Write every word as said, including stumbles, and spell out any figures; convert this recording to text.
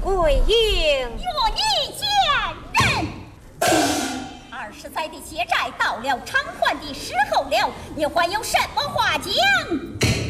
归营。 若你见人，二十载的血债到了偿还的时候了，你还有什么话讲？